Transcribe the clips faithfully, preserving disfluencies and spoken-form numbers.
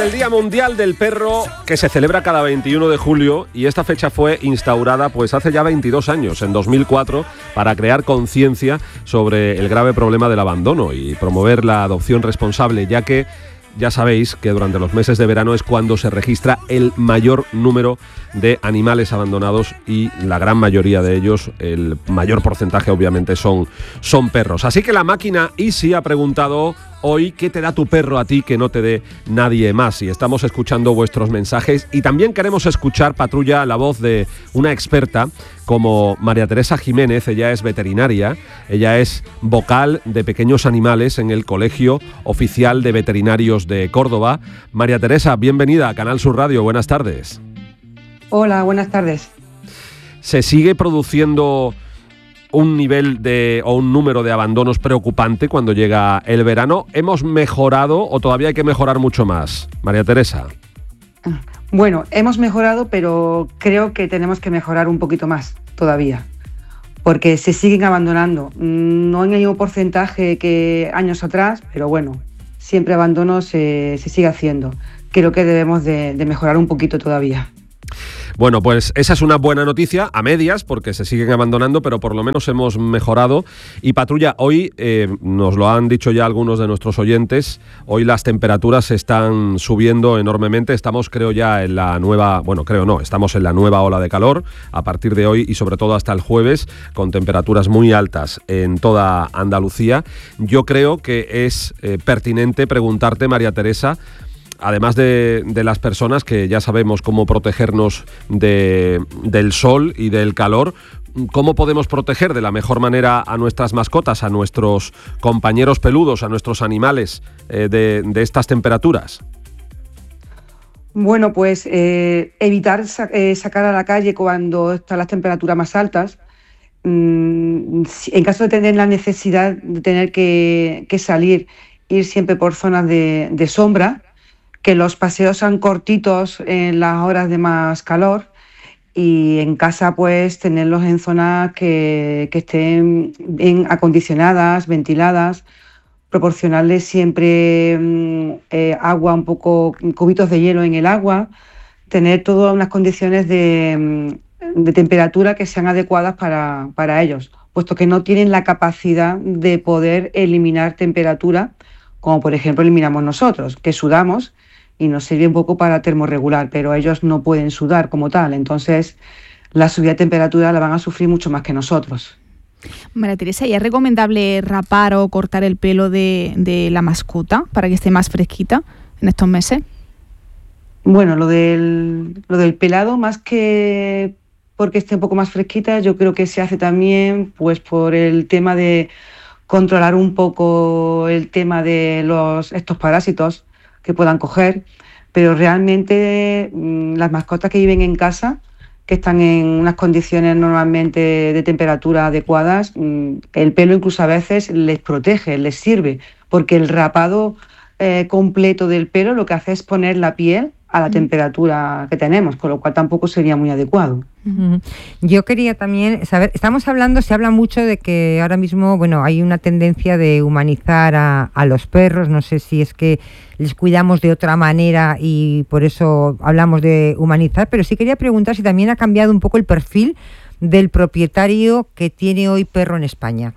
el Día Mundial del Perro, que se celebra cada veintiuno de julio, y esta fecha fue instaurada pues hace ya veintidós años, en dos mil cuatro, para crear conciencia sobre el grave problema del abandono y promover la adopción responsable, ya que ya sabéis que durante los meses de verano es cuando se registra el mayor número de animales abandonados y la gran mayoría de ellos, el mayor porcentaje obviamente son, son perros. Así que la máquina Easy ha preguntado hoy qué te da tu perro a ti que no te dé nadie más, y estamos escuchando vuestros mensajes y también queremos escuchar, Patrulla, la voz de una experta como María Teresa Jiménez. Ella es veterinaria, ella es vocal de pequeños animales en el Colegio Oficial de Veterinarios de Córdoba. María Teresa, bienvenida a Canal Sur Radio, buenas tardes. Hola, buenas tardes. ¿Se sigue produciendo un nivel de o un número de abandonos preocupante cuando llega el verano? ¿Hemos mejorado o todavía hay que mejorar mucho más, María Teresa? Bueno, hemos mejorado, pero creo que tenemos que mejorar un poquito más todavía, porque se siguen abandonando, no en el mismo porcentaje que años atrás, pero bueno, siempre abandono se, se sigue haciendo. Creo que debemos de, de mejorar un poquito todavía. Bueno, pues esa es una buena noticia, a medias, porque se siguen abandonando, pero por lo menos hemos mejorado. Y Patrulla, hoy, eh, nos lo han dicho ya algunos de nuestros oyentes, hoy las temperaturas están subiendo enormemente. Estamos, creo, ya en la nueva, bueno, creo no, estamos en la nueva ola de calor a partir de hoy y sobre todo hasta el jueves, con temperaturas muy altas en toda Andalucía. Yo creo que es eh, pertinente preguntarte, María Teresa, además de, de las personas que ya sabemos cómo protegernos de, del sol y del calor, ¿cómo podemos proteger de la mejor manera a nuestras mascotas, a nuestros compañeros peludos, a nuestros animales eh, de, de estas temperaturas? Bueno, pues eh, evitar sa- eh, sacar a la calle cuando están las temperaturas más altas. Mm, si- en caso de tener la necesidad de tener que, que salir, ir siempre por zonas de, de sombra, que los paseos sean cortitos en las horas de más calor, y en casa pues tenerlos en zonas que, que estén bien acondicionadas, ventiladas, proporcionarles siempre mm, eh, agua, un poco, cubitos de hielo en el agua, tener todas unas condiciones de, mm, de temperatura que sean adecuadas para, para ellos, puesto que no tienen la capacidad de poder eliminar temperatura, como por ejemplo eliminamos nosotros, que sudamos y nos sirve un poco para termorregular, pero ellos no pueden sudar como tal, entonces la subida de temperatura la van a sufrir mucho más que nosotros. María Teresa, ¿y es recomendable rapar o cortar el pelo de, de la mascota para que esté más fresquita en estos meses? Bueno, lo del, lo del pelado, más que porque esté un poco más fresquita, yo creo que se hace también pues por el tema de controlar un poco el tema de los estos parásitos que puedan coger, pero realmente mmm, las mascotas que viven en casa, que están en unas condiciones normalmente de temperatura adecuadas, mmm, el pelo incluso a veces les protege, les sirve, porque el rapado eh, completo del pelo lo que hace es poner la piel a la temperatura que tenemos, con lo cual tampoco sería muy adecuado. Uh-huh. Yo quería también saber, estamos hablando, se habla mucho de que ahora mismo, bueno, hay una tendencia de humanizar a, a los perros, no sé si es que les cuidamos de otra manera y por eso hablamos de humanizar, pero sí quería preguntar si también ha cambiado un poco el perfil del propietario que tiene hoy perro en España.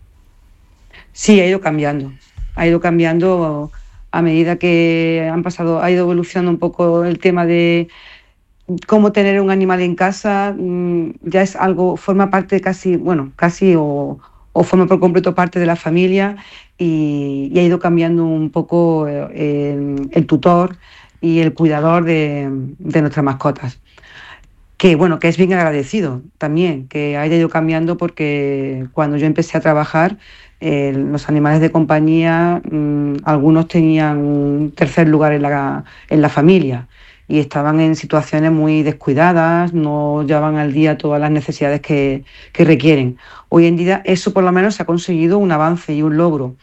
Sí, ha ido cambiando, ha ido cambiando a medida que han pasado, ha ido evolucionando un poco el tema de cómo tener un animal en casa. Ya es algo, forma parte casi, bueno, casi o, o forma por completo parte de la familia, y, y ha ido cambiando un poco el, el tutor y el cuidador de, de nuestras mascotas. Que bueno, que es bien agradecido también, que haya ido cambiando, porque cuando yo empecé a trabajar, Eh, los animales de compañía, mmm, algunos tenían un tercer lugar en la, en la familia y estaban en situaciones muy descuidadas, no llevaban al día todas las necesidades que, que requieren. Hoy en día eso por lo menos se ha conseguido un avance y un logro.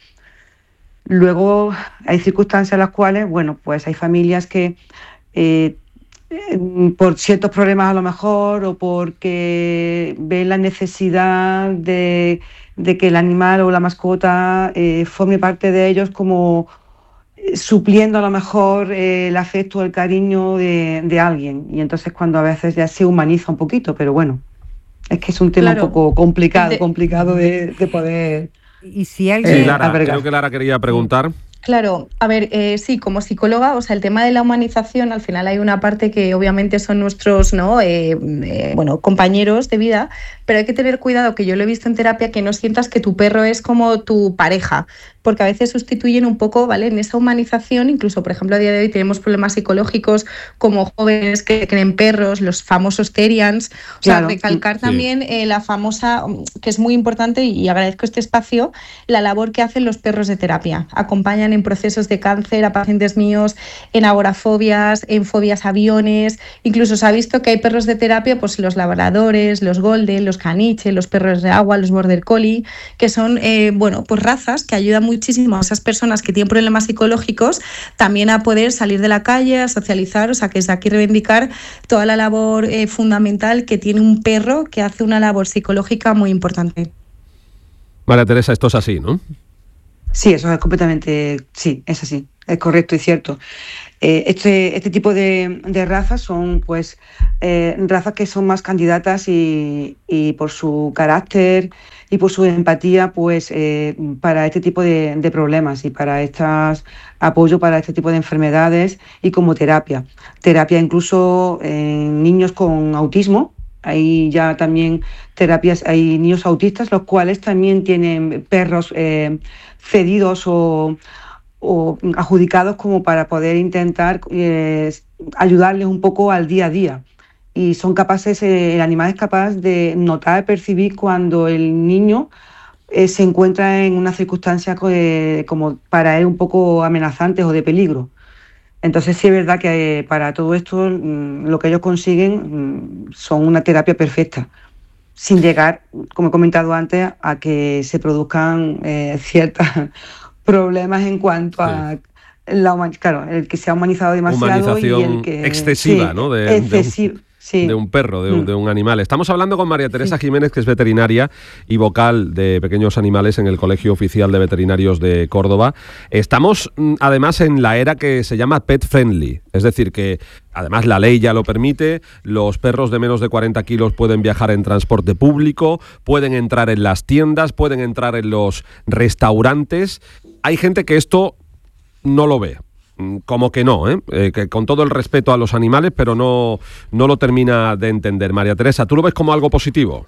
Luego hay circunstancias en las cuales, bueno, pues hay familias que eh, por ciertos problemas a lo mejor, o porque ven la necesidad de, de que el animal o la mascota eh, forme parte de ellos como supliendo a lo mejor eh, el afecto o el cariño de, de alguien. Y entonces cuando a veces ya se humaniza un poquito, pero bueno, es que es un tema claro. un poco complicado, de... complicado de, de poder... Y si alguien... Sí, Lara, eh, creo que Lara quería preguntar... Claro, a ver, eh, sí, como psicóloga, o sea, el tema de la humanización, al final hay una parte que obviamente son nuestros, ¿no? Eh, eh, bueno, compañeros de vida, pero hay que tener cuidado, que yo lo he visto en terapia, que no sientas que tu perro es como tu pareja, porque a veces sustituyen un poco, ¿vale? En esa humanización, incluso, por ejemplo, a día de hoy tenemos problemas psicológicos como jóvenes que creen perros, los famosos Terrians, o claro. sea, recalcar sí. también eh, la famosa, que es muy importante, y agradezco este espacio, la labor que hacen los perros de terapia. Acompañan en procesos de cáncer a pacientes míos, en agorafobias, en fobias a aviones, incluso se ha visto que hay perros de terapia, pues los labradores, los golden, los caniche, los perros de agua, los border collie, que son, eh, bueno, pues razas que ayudan muchísimo a esas personas que tienen problemas psicológicos también a poder salir de la calle, a socializar, o sea, que es aquí reivindicar toda la labor eh, fundamental que tiene un perro que hace una labor psicológica muy importante. María Teresa, esto es así, ¿no? Sí, eso es completamente, sí, es así, es correcto y cierto. Eh, este, este tipo de, de razas son pues eh, razas que son más candidatas y, y por su carácter y por su empatía pues eh, para este tipo de, de problemas y para estas apoyo para este tipo de enfermedades y como terapia. Terapia incluso en niños con autismo. Hay ya también terapias, hay niños autistas los cuales también tienen perros eh, cedidos o, o adjudicados como para poder intentar eh, ayudarles un poco al día a día. Y son capaces, eh, el animal es capaz de notar, percibir cuando el niño eh, se encuentra en una circunstancia eh, como para él un poco amenazantes o de peligro. Entonces sí es verdad que eh, para todo esto mmm, lo que ellos consiguen mmm, son una terapia perfecta, sin llegar, como he comentado antes, a que se produzcan eh, ciertos problemas en cuanto a sí. la human- claro, el que se ha humanizado demasiado y el que excesiva, sí, ¿no? De, excesivo. De un... Sí. De un perro, de un, mm. de un animal. Estamos hablando con María Teresa sí. Jiménez, que es veterinaria y vocal de pequeños animales en el Colegio Oficial de Veterinarios de Córdoba. Estamos, además, en la era que se llama pet friendly, es decir, que además la ley ya lo permite, los perros de menos de cuarenta kilos pueden viajar en transporte público, pueden entrar en las tiendas, pueden entrar en los restaurantes. Hay gente que esto no lo ve. Como que no, ¿eh? Eh, que con todo el respeto a los animales, pero no, no lo termina de entender. María Teresa, ¿tú lo ves como algo positivo?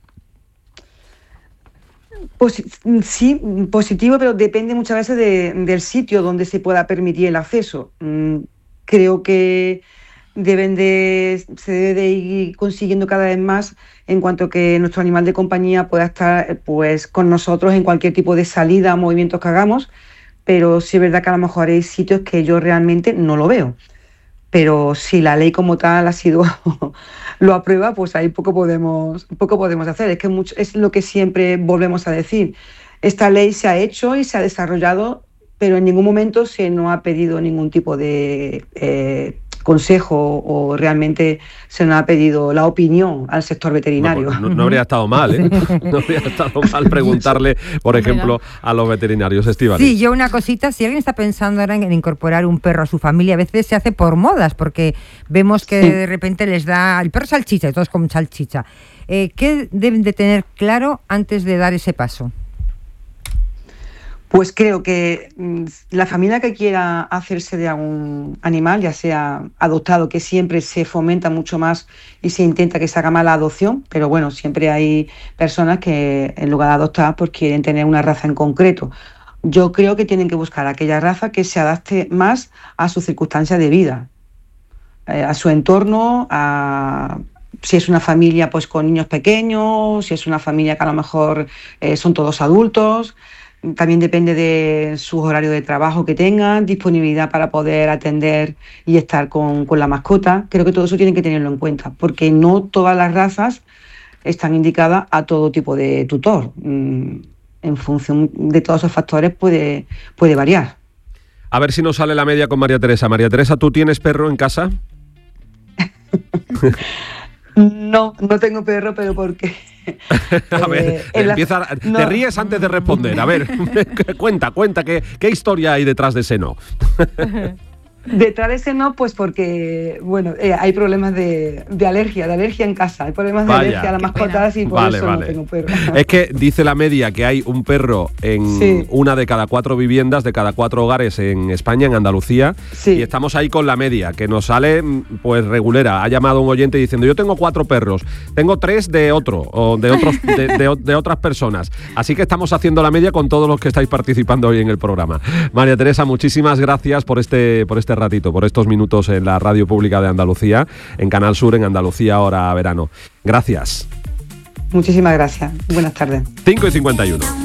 Pues, sí, positivo, pero depende muchas veces de, del sitio donde se pueda permitir el acceso. Mm, creo que deben de, se debe de ir consiguiendo cada vez más en cuanto que nuestro animal de compañía pueda estar pues, con nosotros en cualquier tipo de salida, movimientos que hagamos. Pero sí es verdad que a lo mejor hay sitios que yo realmente no lo veo. Pero si la ley como tal ha sido lo aprueba, pues ahí poco podemos, poco podemos hacer. Es que mucho, es lo que siempre volvemos a decir. Esta ley se ha hecho y se ha desarrollado, pero en ningún momento se nos ha pedido ningún tipo de eh, consejo o realmente se nos ha pedido la opinión al sector veterinario. No, no, no habría estado mal, ¿eh? No habría estado mal preguntarle, por ejemplo, a los veterinarios. Estíbaliz. Sí, yo una cosita, si alguien está pensando ahora en incorporar un perro a su familia, a veces se hace por modas, porque vemos que sí. de repente les da el perro salchicha y todos comen salchicha. Eh, ¿Qué deben de tener claro antes de dar ese paso? Pues creo que mmm, la familia que quiera hacerse de algún animal, ya sea adoptado, que siempre se fomenta mucho más y se intenta que se haga más la adopción, pero bueno, siempre hay personas que en lugar de adoptar pues quieren tener una raza en concreto. Yo creo que tienen que buscar aquella raza que se adapte más a sus circunstancias de vida, eh, a su entorno, a... si es una familia pues con niños pequeños, si es una familia que a lo mejor eh, son todos adultos. También depende de sus horarios de trabajo que tengan, disponibilidad para poder atender y estar con, con la mascota. Creo que todo eso tienen que tenerlo en cuenta, porque no todas las razas están indicadas a todo tipo de tutor. En función de todos esos factores puede, puede variar. A ver si nos sale la media con María Teresa. María Teresa, ¿tú tienes perro en casa? No, no tengo perro, pero ¿por qué? A ver, eh, empieza, la... te no. ríes antes de responder. A ver, cuenta, cuenta, ¿qué, qué historia hay detrás de ese no? Detrás de ese no, pues porque, bueno, eh, hay problemas de, de alergia, de alergia en casa. Hay problemas de Vaya, alergia a las mascotas y por vale, eso vale. no tengo perro. Es que dice la media que hay un perro en sí. una de cada cuatro viviendas, de cada cuatro hogares en España, en Andalucía. Sí. Y estamos ahí con la media, que nos sale pues regulera. Ha llamado un oyente diciendo, yo tengo cuatro perros, tengo tres de otro, o de, otros, de, de, de otras personas. Así que estamos haciendo la media con todos los que estáis participando hoy en el programa. María Teresa, muchísimas gracias por este, por este ratito, por estos minutos en la Radio Pública de Andalucía, en Canal Sur, en Andalucía Hora Verano. Gracias. Muchísimas gracias. Buenas tardes. cinco y cincuenta y uno.